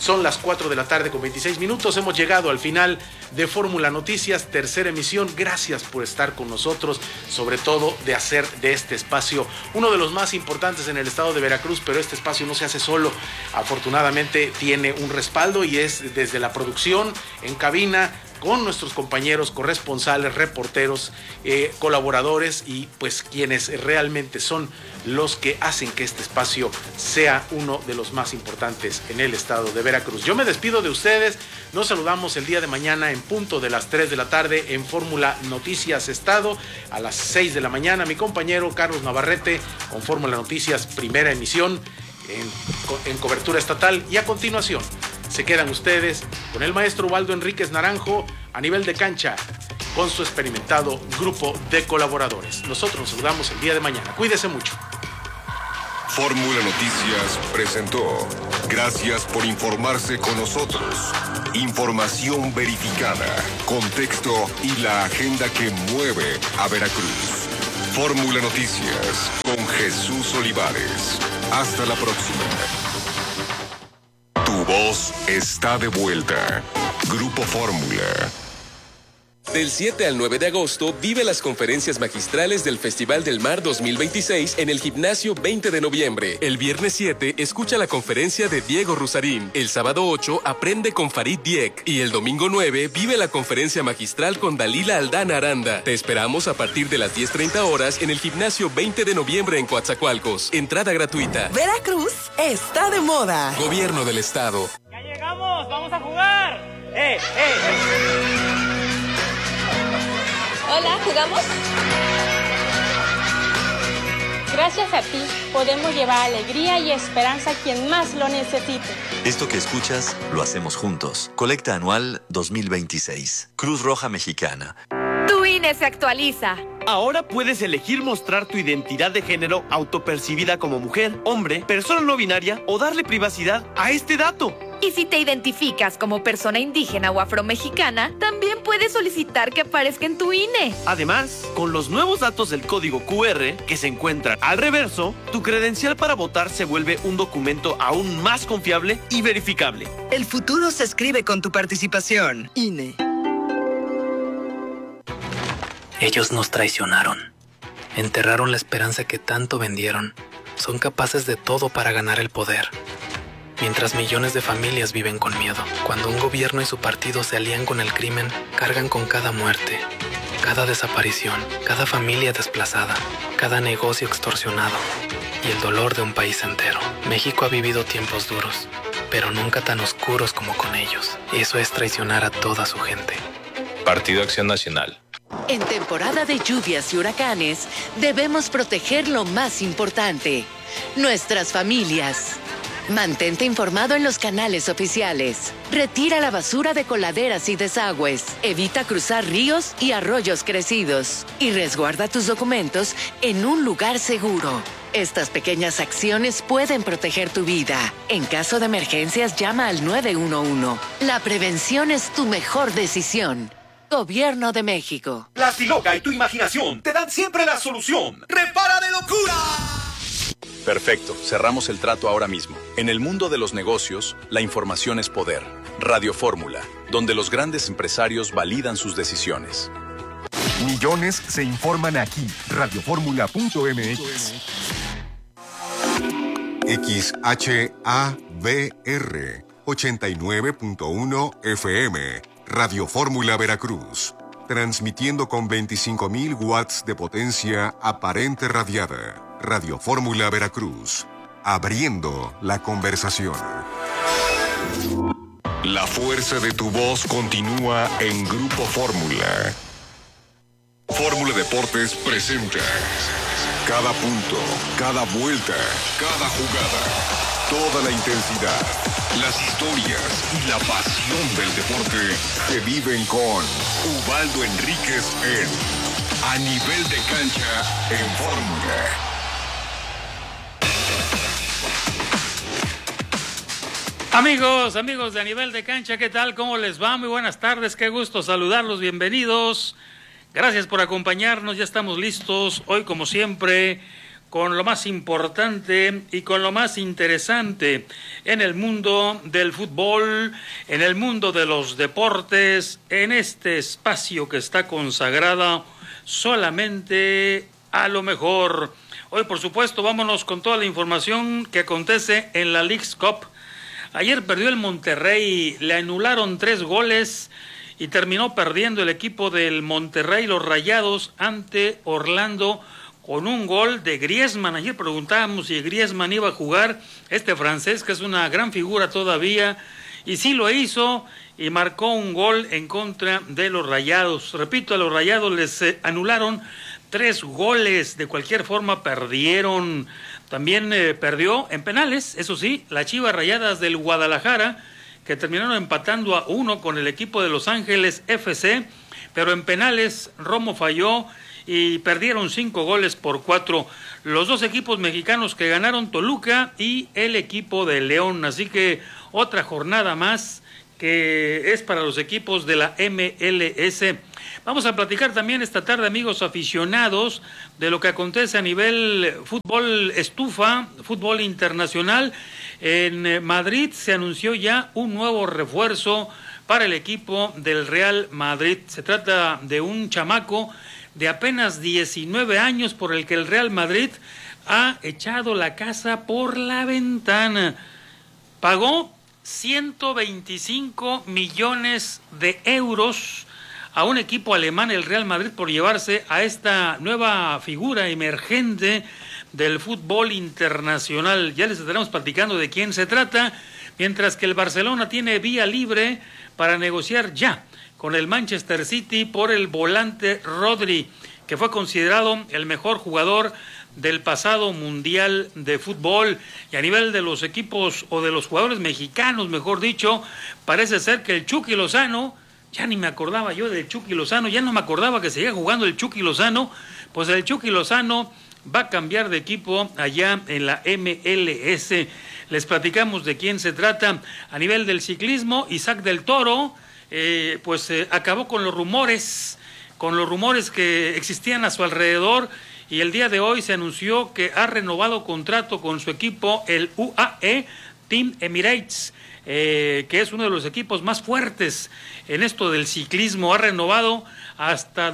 Son las 4 de la tarde con 26 minutos. Hemos llegado al final de Fórmula Noticias, tercera emisión. Gracias por estar con nosotros, sobre todo de hacer de este espacio uno de los más importantes en el estado de Veracruz, pero este espacio no se hace solo. Afortunadamente tiene un respaldo y es desde la producción en cabina, con nuestros compañeros corresponsales, reporteros, colaboradores y pues quienes realmente son los que hacen que este espacio sea uno de los más importantes en el estado de Veracruz. Yo me despido de ustedes, nos saludamos el día de mañana en punto de las 3 de la tarde en Fórmula Noticias Estado, a las 6 de la mañana mi compañero Carlos Navarrete con Fórmula Noticias primera emisión en cobertura estatal, y a continuación se quedan ustedes con el maestro Ubaldo Enríquez Naranjo a nivel de cancha con su experimentado grupo de colaboradores. Nosotros nos saludamos el día de mañana. Cuídese mucho. Fórmula Noticias presentó. Gracias por informarse con nosotros. Información verificada, contexto y la agenda que mueve a Veracruz. Fórmula Noticias con Jesús Olivares. Hasta la próxima. Tu voz está de vuelta. Grupo Fórmula. Del 7 al 9 de agosto, vive las conferencias magistrales del Festival del Mar 2026 en el Gimnasio 20 de noviembre. El viernes 7, escucha la conferencia de Diego Rusarín. El sábado 8, aprende con Farid Dieck. Y el domingo 9, vive la conferencia magistral con Dalila Aldana Aranda. Te esperamos a partir de las 10:30 horas en el Gimnasio 20 de noviembre en Coatzacoalcos. Entrada gratuita. Veracruz está de moda. Gobierno del Estado. ¡Ya llegamos! ¡Vamos a jugar! Hola, ¿jugamos? Gracias a ti, podemos llevar alegría y esperanza a quien más lo necesite. Esto que escuchas, lo hacemos juntos. Colecta anual 2026. Cruz Roja Mexicana. Tu INE se actualiza. Ahora puedes elegir mostrar tu identidad de género autopercibida como mujer, hombre, persona no binaria o darle privacidad a este dato. Y si te identificas como persona indígena o afromexicana, también puedes solicitar que aparezca en tu INE. Además, con los nuevos datos del código QR que se encuentran al reverso, tu credencial para votar se vuelve un documento aún más confiable y verificable. El futuro se escribe con tu participación. INE. Ellos nos traicionaron. Enterraron la esperanza que tanto vendieron. Son capaces de todo para ganar el poder. Mientras millones de familias viven con miedo. Cuando un gobierno y su partido se alían con el crimen, cargan con cada muerte, cada desaparición, cada familia desplazada, cada negocio extorsionado y el dolor de un país entero. México ha vivido tiempos duros, pero nunca tan oscuros como con ellos. Eso es traicionar a toda su gente. Partido Acción Nacional. En temporada de lluvias y huracanes, debemos proteger lo más importante, nuestras familias. Mantente informado en los canales oficiales. Retira la basura de coladeras y desagües. Evita cruzar ríos y arroyos crecidos. Y resguarda tus documentos en un lugar seguro. Estas pequeñas acciones pueden proteger tu vida. En caso de emergencias, llama al 911. La prevención es tu mejor decisión. Gobierno de México. La Stiloca y tu imaginación te dan siempre la solución. ¡Repara de locura! Perfecto, cerramos el trato ahora mismo. En el mundo de los negocios, la información es poder. Radio Fórmula, donde los grandes empresarios validan sus decisiones. Millones se informan aquí. Radioformula.mx. XHABR 89.1 FM. Radio Fórmula Veracruz. Transmitiendo con 25.000 watts de potencia aparente radiada. Radio Fórmula Veracruz, abriendo la conversación. La fuerza de tu voz continúa en Grupo Fórmula. Fórmula Deportes presenta cada punto, cada vuelta, cada jugada, toda la intensidad, las historias y la pasión del deporte se viven con Ubaldo Enríquez en A Nivel de Cancha en Fórmula. Amigos de A Nivel de Cancha, ¿qué tal? ¿Cómo les va? Muy buenas tardes, qué gusto saludarlos, bienvenidos. Gracias por acompañarnos, ya estamos listos. Hoy, como siempre, con lo más importante y con lo más interesante en el mundo del fútbol, en el mundo de los deportes, en este espacio que está consagrado solamente a lo mejor. Hoy, por supuesto, vámonos con toda la información que acontece en la Leagues Cup. Ayer perdió el Monterrey, le anularon 3 goles y terminó perdiendo el equipo del Monterrey, los Rayados, ante Orlando, con un gol de Griezmann. Ayer preguntábamos si Griezmann iba a jugar, este francés que es una gran figura todavía, y sí lo hizo y marcó un gol en contra de los Rayados. Repito, a los Rayados les anularon 3 goles, de cualquier forma perdieron. También perdió en penales, eso sí, las Chivas Rayadas del Guadalajara, que terminaron empatando a 1 con el equipo de Los Ángeles FC, pero en penales Romo falló y perdieron 5-4. Los 2 equipos mexicanos que ganaron, Toluca y el equipo de León. Así que otra jornada más que es para los equipos de la MLS. Vamos a platicar también esta tarde, amigos aficionados, de lo que acontece a nivel fútbol estufa, fútbol internacional. En Madrid se anunció ya un nuevo refuerzo para el equipo del Real Madrid. Se trata de un chamaco de apenas 19 años por el que el Real Madrid ha echado la casa por la ventana. Pagó 125 millones de euros a un equipo alemán, el Real Madrid, por llevarse a esta nueva figura emergente del fútbol internacional. Ya les estaremos platicando de quién se trata, mientras que el Barcelona tiene vía libre para negociar ya con el Manchester City por el volante Rodri, que fue considerado el mejor jugador del pasado Mundial de Fútbol. Y a nivel de los equipos o de los jugadores mexicanos, mejor dicho, parece ser que el Chucky Lozano, ya ni me acordaba yo del Chucky Lozano, ya no me acordaba que seguía jugando el Chucky Lozano, pues el Chucky Lozano va a cambiar de equipo allá en la MLS. Les platicamos de quién se trata. A nivel del ciclismo, Isaac del Toro, acabó con los rumores que existían a su alrededor, y el día de hoy se anunció que ha renovado contrato con su equipo, el UAE Team Emirates, que es uno de los equipos más fuertes en esto del ciclismo. Ha renovado hasta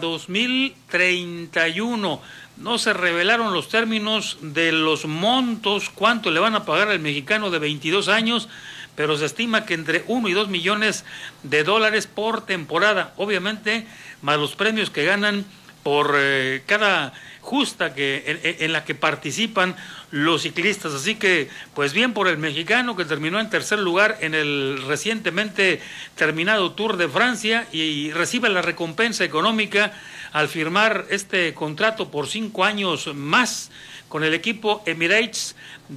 2031. No se revelaron los términos de los montos, cuánto le van a pagar al mexicano de 22 años, pero se estima que entre 1 y 2 millones de dólares por temporada, obviamente, más los premios que ganan por cada justa en la que participan los ciclistas. Así que, pues bien por el mexicano, que terminó en tercer lugar en el recientemente terminado Tour de Francia y recibe la recompensa económica al firmar este contrato por 5 años más con el equipo Emirates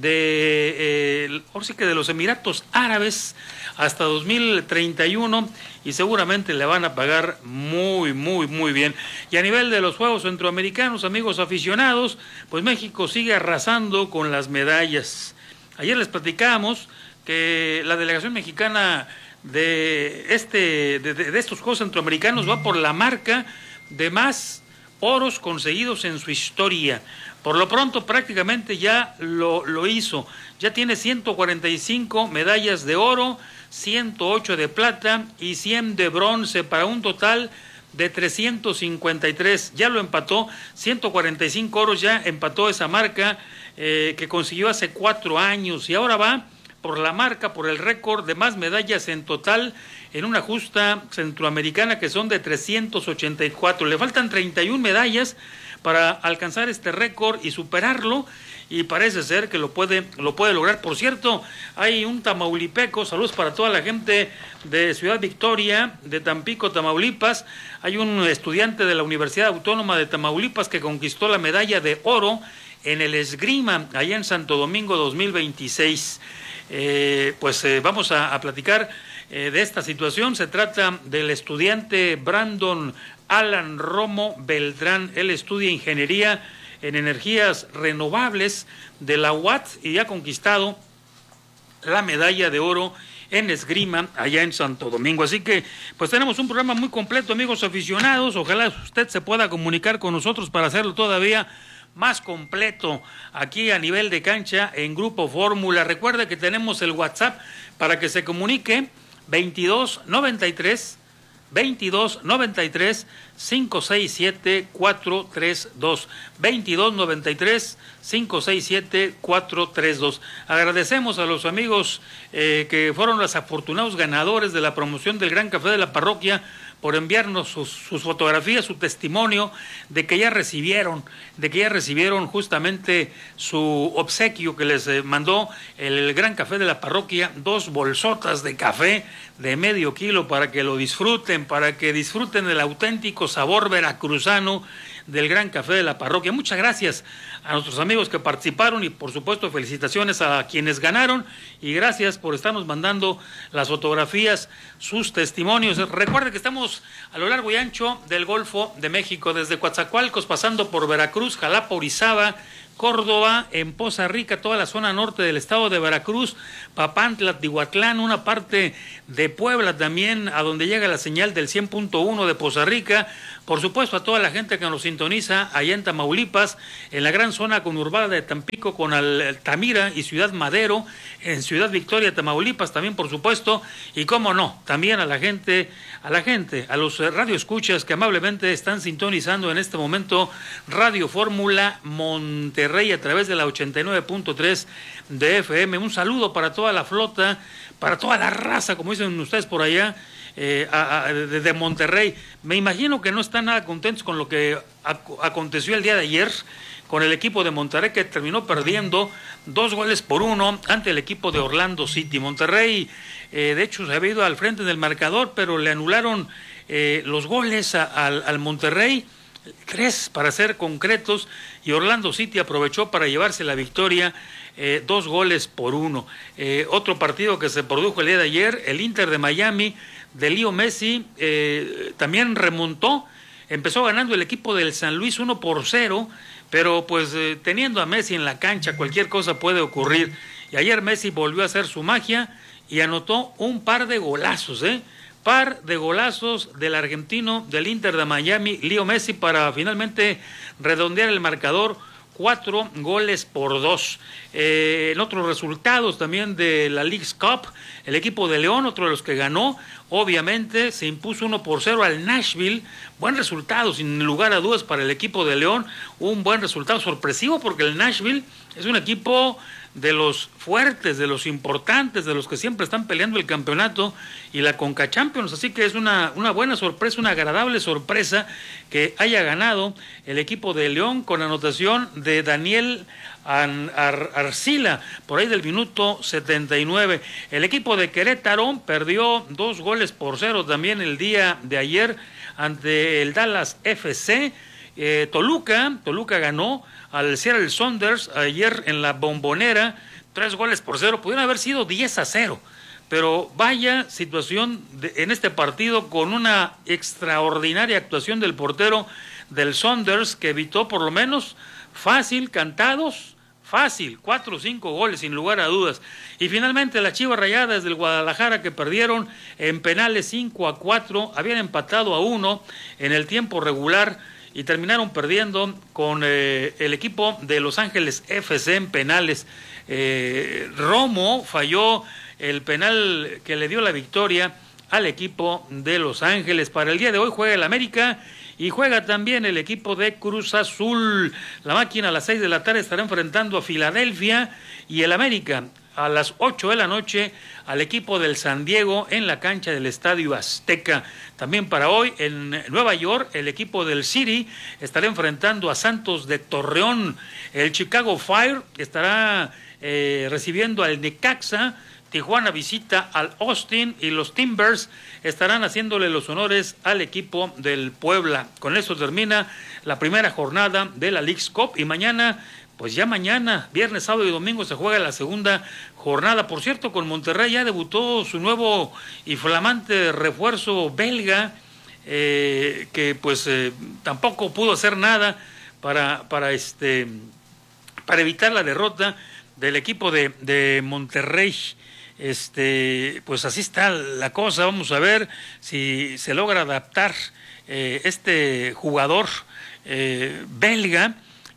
de los Emiratos Árabes hasta 2031, y seguramente le van a pagar muy, muy, muy bien. Y a nivel de los Juegos Centroamericanos, amigos aficionados, pues México sigue arrasando con las medallas. Ayer les platicábamos que la delegación mexicana de estos Juegos Centroamericanos va por la marca de más oros conseguidos en su historia. Por lo pronto prácticamente ya lo hizo. Ya tiene 145 medallas de oro, 108 de plata y 100 de bronce, para un total de 353. Ya lo empató, 145 oros, ya empató esa marca que consiguió hace 4 años, y ahora va por la marca, por el récord de más medallas en total en una justa centroamericana, que son de 384. Le faltan 31 medallas para alcanzar este récord y superarlo, y parece ser que lo puede lograr. Por cierto, hay un tamaulipeco, saludos para toda la gente de Ciudad Victoria, de Tampico, Tamaulipas. Hay un estudiante de la Universidad Autónoma de Tamaulipas que conquistó la medalla de oro en el esgrima allá en Santo Domingo 2026. Vamos a platicar de esta situación. Se trata del estudiante Brandon Alan Romo Beltrán. Él estudia ingeniería en energías renovables de la UAT y ha conquistado la medalla de oro en esgrima allá en Santo Domingo. Así que pues tenemos un programa muy completo, amigos aficionados. Ojalá usted se pueda comunicar con nosotros para hacerlo todavía más completo aquí a nivel de cancha en Grupo Fórmula. Recuerde que tenemos el WhatsApp para que se comunique 2293 567 432 2293 567 432. Agradecemos a los amigos que fueron los afortunados ganadores de la promoción del Gran Café de la Parroquia por enviarnos sus fotografías, su testimonio de que ya recibieron justamente su obsequio que les mandó el Gran Café de la Parroquia, 2 bolsotas de café de medio kilo para que lo disfruten, para que disfruten del auténtico sabor veracruzano del Gran Café de la Parroquia. Muchas gracias a nuestros amigos que participaron y por supuesto felicitaciones a quienes ganaron y gracias por estarnos mandando las fotografías, sus testimonios. Recuerden que estamos a lo largo y ancho del Golfo de México, desde Coatzacoalcos pasando por Veracruz, Jalapa, Orizaba, Córdoba, en Poza Rica, toda la zona norte del estado de Veracruz, Papantla, Tihuatlán, una parte de Puebla también, a donde llega la señal del 100.1 de Poza Rica. Por supuesto, a toda la gente que nos sintoniza allá en Tamaulipas, en la gran zona conurbada de Tampico con Altamira y Ciudad Madero, en Ciudad Victoria, Tamaulipas también, por supuesto, y cómo no, también a los radioescuchas que amablemente están sintonizando en este momento Radio Fórmula Monterrey a través de la 89.3 de FM. Un saludo para toda la flota, para toda la raza, como dicen ustedes por allá, de Monterrey. Me imagino que no están nada contentos con lo que aconteció el día de ayer con el equipo de Monterrey, que terminó perdiendo 2-1 ante el equipo de Orlando City. Monterrey, de hecho, se había ido al frente del marcador, pero le anularon los goles al Monterrey, 3 para ser concretos, y Orlando City aprovechó para llevarse la victoria, 2-1. Otro partido que se produjo el día de ayer, el Inter de Miami de Leo Messi, también remontó, empezó ganando el equipo del San Luis 1-0, pero pues teniendo a Messi en la cancha cualquier cosa puede ocurrir, y ayer Messi volvió a hacer su magia y anotó un par de golazos, par de golazos del argentino del Inter de Miami, Leo Messi, para finalmente redondear el marcador, 4-2. En otros resultados también de la Leagues Cup, el equipo de León, otro de los que ganó, obviamente se impuso 1-0 al Nashville. Buen resultado, sin lugar a dudas, para el equipo de León, un buen resultado sorpresivo, porque el Nashville es un equipo de los fuertes, de los importantes, de los que siempre están peleando el campeonato y la Conca Champions, así que es una buena sorpresa, una agradable sorpresa que haya ganado el equipo de León con anotación de Daniel Arcila, por ahí del minuto 79. El equipo de Querétaro perdió 2-0 también el día de ayer ante el Dallas FC. Toluca ganó al Seattle Sounders ayer en la Bombonera, 3-0, pudieron haber sido 10-0, pero vaya situación en este partido, con una extraordinaria actuación del portero del Sounders, que evitó por lo menos fácil, 4 o 5 goles sin lugar a dudas. Y finalmente las Chivas Rayadas del Guadalajara, que perdieron en penales 5-4, habían empatado a 1 en el tiempo regular y terminaron perdiendo con el equipo de Los Ángeles FC en penales. Romo falló el penal que le dio la victoria al equipo de Los Ángeles. Para el día de hoy juega el América y juega también el equipo de Cruz Azul. La Máquina a las 6 de la tarde estará enfrentando a Filadelfia, y el América a las 8 de la noche al equipo del San Diego en la cancha del Estadio Azteca. También para hoy en Nueva York el equipo del City estará enfrentando a Santos de Torreón. El Chicago Fire estará recibiendo al Necaxa. Tijuana visita al Austin y los Timbers estarán haciéndole los honores al equipo del Puebla. Con eso termina la primera jornada de la Leagues Cup, y mañana, viernes, sábado y domingo, se juega la segunda jornada. Por cierto, con Monterrey ya debutó su nuevo y flamante refuerzo belga, que pues tampoco pudo hacer nada para evitar la derrota del equipo de Monterrey. Pues así está la cosa. Vamos a ver si se logra adaptar este jugador belga,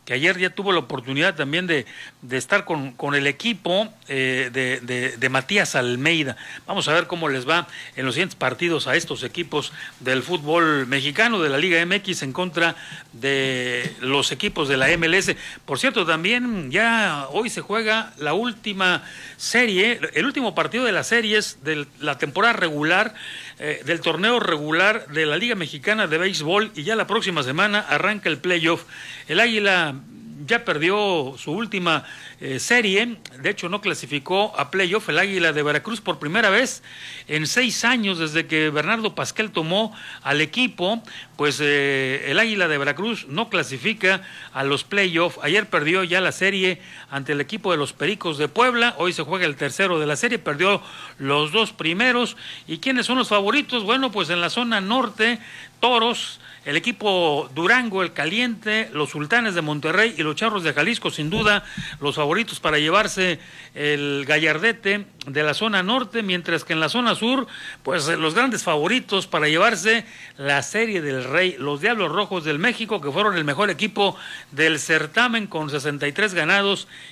que ayer ya tuvo la oportunidad también de estar con el equipo de Matías Almeida. Vamos a ver cómo les va en los siguientes partidos a estos equipos del fútbol mexicano, de la Liga MX, en contra de los equipos de la MLS. Por cierto, también ya hoy se juega la última serie, el último partido de las series de la temporada regular, del torneo regular de la Liga Mexicana de Béisbol, y ya la próxima semana arranca el playoff. El Águila ya perdió su última serie, de hecho no clasificó a playoff. El Águila de Veracruz, por primera vez en 6 años desde que Bernardo Pasquel tomó al equipo, pues el Águila de Veracruz no clasifica a los playoffs. Ayer perdió ya la serie ante el equipo de los Pericos de Puebla, hoy se juega el tercero de la serie, perdió los 2 primeros. ¿Y quiénes son los favoritos? Bueno, pues en la zona norte, Toros, el equipo Durango, el Caliente, los Sultanes de Monterrey y los Charros de Jalisco, sin duda los favoritos para llevarse el gallardete de la zona norte, mientras que en la zona sur, pues los grandes favoritos para llevarse la Serie del Rey, los Diablos Rojos del México, que fueron el mejor equipo del certamen con 63 ganados